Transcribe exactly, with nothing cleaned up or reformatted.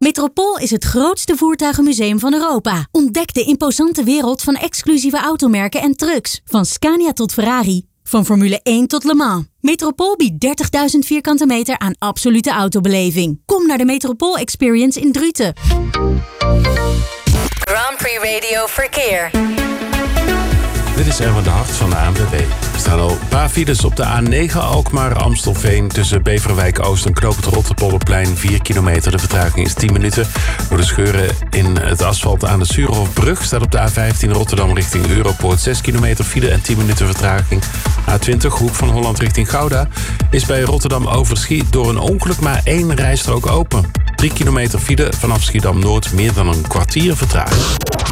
Metropool is het grootste voertuigenmuseum van Europa. Ontdek de imposante wereld van exclusieve automerken en trucks. Van Scania tot Ferrari. Van Formule één tot Le Mans. Metropool biedt dertigduizend vierkante meter aan absolute autobeleving. Kom naar de Metropool Experience in Druten. Grand Prix Radio Verkeer. Dit is Erwin de Hart van de A N W B. Er staan al een paar files op de A negen Alkmaar-Amstelveen... tussen Beverwijk-Oost en Knoopend Rotterpolderplein, vier kilometer. De vertraging is tien minuten. Door de scheuren in het asfalt aan de Suurhofbrug... staat op de A vijftien Rotterdam richting Europoort zes kilometer file en tien minuten vertraging. A twintig Hoek van Holland richting Gouda... is bij Rotterdam-Overschie door een ongeluk maar één rijstrook open. drie kilometer file vanaf Schiedam-Noord, meer dan een kwartier vertraging.